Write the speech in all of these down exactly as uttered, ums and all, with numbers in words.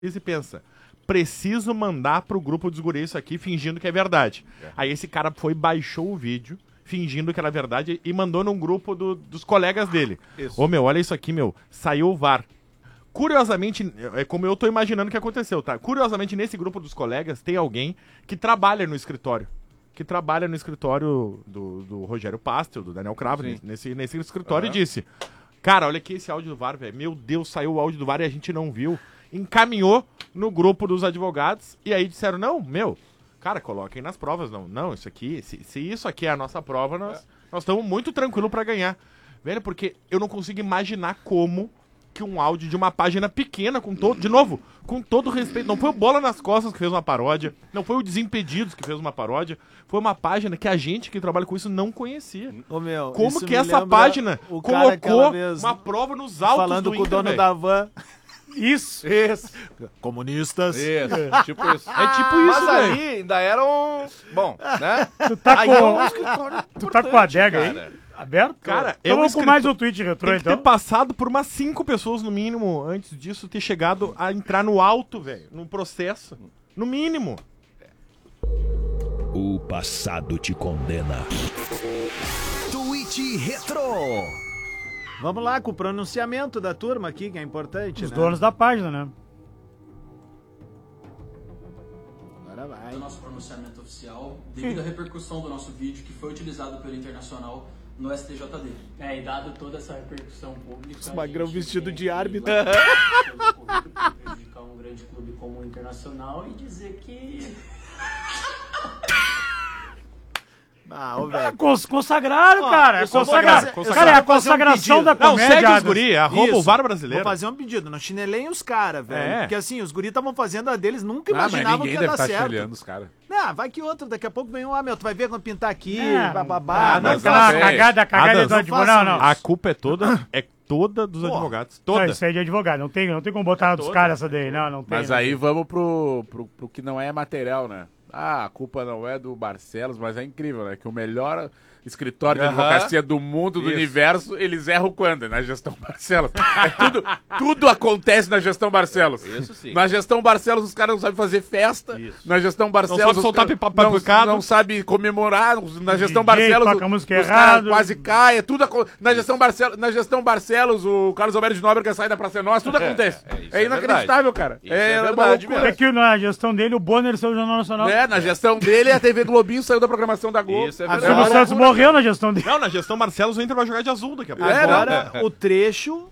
e pensa, preciso mandar pro grupo dos guris isso aqui fingindo que é verdade. É. Aí esse cara foi, baixou o vídeo, fingindo que era verdade e mandou num grupo do, dos colegas dele. Ô meu, olha isso aqui, meu, saiu o V A R. Curiosamente, é como eu tô imaginando que aconteceu, tá? Curiosamente, nesse grupo dos colegas, tem alguém que trabalha no escritório. Que trabalha no escritório do, do Rogério Pastel, do Daniel Cravo, nesse, nesse escritório, uhum. E disse, cara, olha aqui esse áudio do V A R, velho. Meu Deus, saiu o áudio do V A R e a gente não viu. Encaminhou no grupo dos advogados e aí disseram, não, meu, cara, coloquem nas provas. Não, não, isso aqui, se, se isso aqui é a nossa prova, nós é. nós estamos muito tranquilos pra ganhar. Velho, porque eu não consigo imaginar como que um áudio de uma página pequena, com todo, de novo, com todo respeito, não foi o Bola nas Costas que fez uma paródia, não foi o Desimpedidos que fez uma paródia, foi uma página que a gente que trabalha com isso não conhecia. Ô, meu, como que essa página colocou uma prova nos autos falando do com Inter, o dono véio. da van. Isso. Isso. Comunistas. Isso, é. tipo isso. É tipo ah, isso, mas velho. ali ainda era um... Bom, né? Tu tá aí com, é um escritório tu tá com a adega aí? cara. Aberto? Cara, então é um vamos com escritor... mais um tweet retrô, tem que então. ter passado por umas cinco pessoas, no mínimo, antes disso, ter chegado a entrar no alto, velho, no processo. No mínimo. O passado te condena. Tweet retrô. Vamos lá com o pronunciamento da turma aqui, que é importante, Os né? donos da página, né? Agora vai. O nosso pronunciamento oficial, devido à repercussão do nosso vídeo, que foi utilizado pelo Internacional no S T J D. É, e dado toda essa repercussão pública... Esse magrão vestido de árbitro. Prejudicar um grande clube como o Internacional e dizer que... Ah, ô, velho. Cons consagraram, cara. Consagraram. Fazer, cara, é a consagração um da comédia. Não, segue os guri, arroba o V A R brasileiro. Vou fazer um pedido, não chinelem os caras, velho. É. Porque assim, os guris estavam fazendo a deles, nunca Ah, imaginavam mas que ninguém ia deve dar estar certo. chinelando os caras. Não, vai que outro, daqui a pouco vem um, ah, meu, tu vai ver quando pintar aqui, É. bababá. Ah, não, não, aquela cagada, cagada Adams, do não advogado. façam Não, não. A culpa é toda, é toda dos Pô. advogados. Não, Toda. isso aí é de advogado. Não tem, não tem como botar dos Toda. caras essa daí. Não, não tem. Mas não. aí vamos pro, pro, pro que não é material, né? Ah, a culpa não é do Barcelos, mas é incrível, né? Que o melhor escritório de Aham. advocacia do mundo, do Isso. universo, eles erram quando? Na gestão Barcelos. É tudo, tudo acontece na gestão Barcelos. Isso sim. Na gestão Barcelos os caras não sabem fazer festa. Isso. Na gestão Barcelos sabe os soltar caras pipa- não, papicado. não sabe comemorar. Na gestão D J Barcelos toca a música os caras errado. quase caem. é Tudo aco- na, gestão Barcelos, na gestão Barcelos o Carlos Alberto de Nóbrega sai da Praça Nossa. Tudo acontece. é, isso É, é inacreditável, cara. Isso é uma verdade loucura. É que na gestão dele, o Bonner saiu do Jornal Nacional. É, na gestão dele, a T V Globinho saiu da programação da Globo. Isso é O verdade. Silvio Agora- Santos morreu na gestão dele. Não, na gestão Marcelos o Inter vai jogar de azul daqui a pouco. É, Agora, o trecho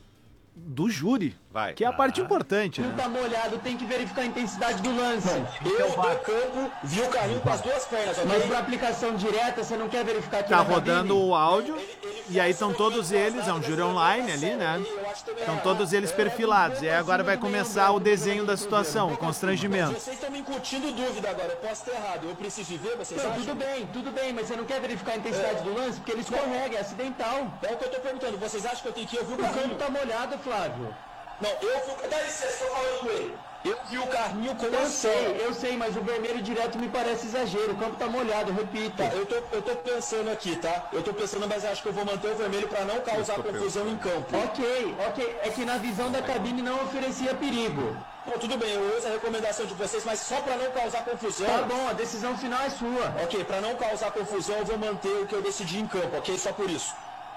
do júri, Vai. que é a parte importante, né? Tá molhado, tem que verificar a intensidade do lance. Eu, do campo, vi o carrinho com as duas pernas, ok? Mas pra aplicação direta, você não quer verificar aqui Tá na rodando cabine? o áudio, e aí estão todos eles, é um júri online ali, né? Estão todos eles perfilados. E aí agora vai começar o desenho da situação, o constrangimento. Vocês estão me incutindo dúvida agora, eu posso ter errado. Eu preciso ver, vocês Não, acham? tudo bem, tudo bem, mas você não quer verificar a intensidade do lance? Porque ele escorrega, é acidental. É o que eu tô perguntando, vocês acham que eu tenho que ir? Eu vi o O campo carrinho. tá molhado, Flávio. Não, eu vi... Dá licença, tô falando com ele. Eu vi o carrinho com Eu a sei, eu sei, mas o vermelho direto me parece exagero. O campo tá molhado, repita. Tá, eu tô, eu tô pensando aqui, tá? Eu tô pensando, mas acho que eu vou manter o vermelho pra não causar confusão em campo. Ok, ok. É que na visão da cabine não oferecia perigo. Bom, tudo bem, eu uso a recomendação de vocês, mas só pra não causar confusão... Tá bom, a decisão final é sua. Ok, pra não causar confusão, eu vou manter o que eu decidi em campo, ok? Só por isso.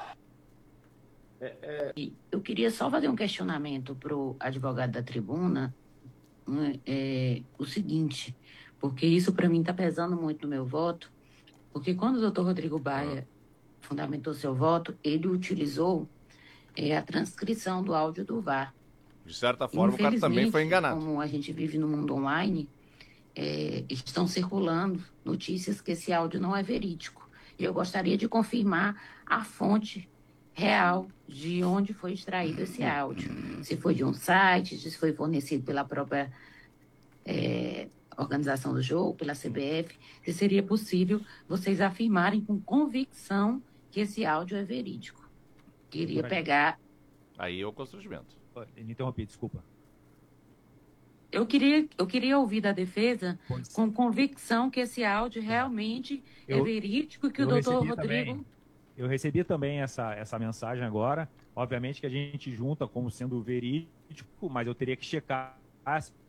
Eu queria só fazer um questionamento para o advogado da tribuna, né, é, o seguinte, porque isso para mim está pesando muito no meu voto, porque quando o doutor Rodrigo Baia fundamentou seu voto, ele utilizou é, a transcrição do áudio do V A R. De certa forma, o cara também foi enganado. Como a gente vive no mundo online, é, estão circulando notícias que esse áudio não é verídico. E eu gostaria de confirmar a fonte real de onde foi extraído esse áudio. Se foi de um site, se foi fornecido pela própria é, organização do jogo, pela C B F, se seria possível vocês afirmarem com convicção que esse áudio é verídico. Queria pegar... Aí é o constrangimento. Me interrompi, desculpa. Eu queria, eu queria ouvir da defesa com convicção que esse áudio realmente eu, é verídico e que o doutor Rodrigo... Também, eu recebi também essa, essa mensagem agora. Obviamente que a gente junta como sendo verídico, mas eu teria que checar